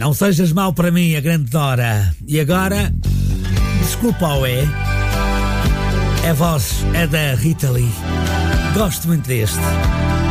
Não sejas mau para mim, a grande Dora. E agora, desculpa, a voz é da Rita Lee. Gosto muito deste.